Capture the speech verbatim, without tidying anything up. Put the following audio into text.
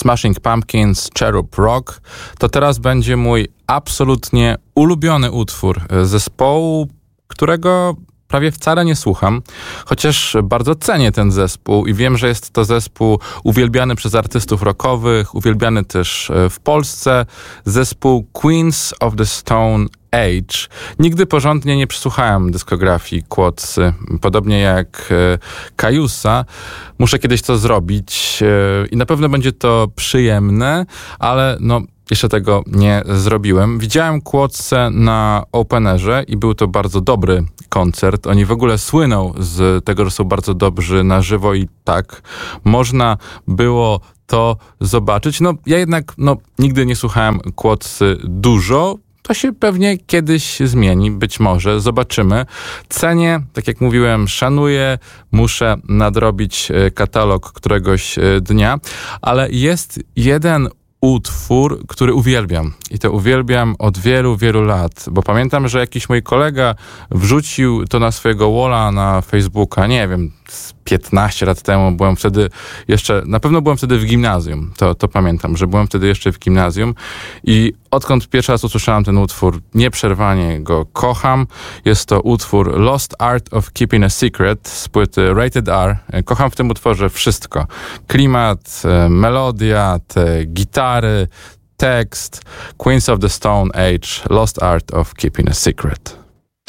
Smashing Pumpkins, Cherub Rock, to teraz będzie mój absolutnie ulubiony utwór zespołu, którego prawie wcale nie słucham, chociaż bardzo cenię ten zespół i wiem, że jest to zespół uwielbiany przez artystów rockowych, uwielbiany też w Polsce, zespół Queens of the Stone Age. Nigdy porządnie nie przesłuchałem dyskografii Quotsy, podobnie jak Kajusa. Muszę kiedyś to zrobić i na pewno będzie to przyjemne, ale no jeszcze tego nie zrobiłem. Widziałem Quotsę na Openerze i był to bardzo dobry koncert. Oni w ogóle słyną z tego, że są bardzo dobrzy na żywo i tak można było to zobaczyć. No ja jednak no, nigdy nie słuchałem Quotsy dużo. To się pewnie kiedyś zmieni, być może, zobaczymy. Cenię, tak jak mówiłem, szanuję, muszę nadrobić katalog któregoś dnia, ale jest jeden utwór, który uwielbiam. I to uwielbiam od wielu, wielu lat, bo pamiętam, że jakiś mój kolega wrzucił to na swojego walla na Facebooka, nie wiem, piętnaście lat temu, byłem wtedy jeszcze, na pewno byłem wtedy w gimnazjum, to, to pamiętam, że byłem wtedy jeszcze w gimnazjum i odkąd pierwszy raz usłyszałem ten utwór, nieprzerwanie go kocham. Jest to utwór Lost Art of Keeping a Secret z płyty Rated R. Kocham w tym utworze wszystko. Klimat, melodia, te gitary, tekst. Queens of the Stone Age, Lost Art of Keeping a Secret.